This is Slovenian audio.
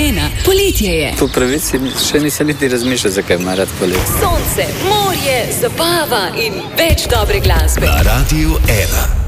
1. Poletje je. Po pravici še nisem niti razmišljal, zakaj ima rad poletje. Sonce, morje, zabava in več dobre glasbe. Na Radiu 1.